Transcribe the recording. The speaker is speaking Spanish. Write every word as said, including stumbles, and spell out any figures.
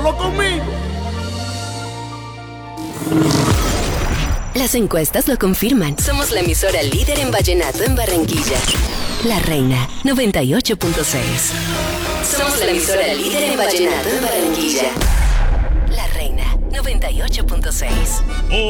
solo conmigo. Las encuestas lo confirman. Somos la emisora líder en vallenato en Barranquilla. La Reina, noventa y ocho punto seis. Somos la emisora líder en vallenato en Barranquilla. La Reina, noventa y ocho punto seis.